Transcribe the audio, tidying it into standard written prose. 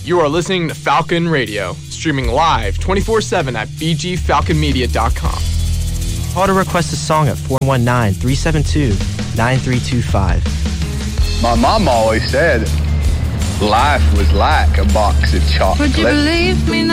You are listening to Falcon Radio, streaming live 24/7 at bgfalconmedia.com. Call to request a song at 419-372-9325. My mom always said life was like a box of chocolates. Would you believe me now?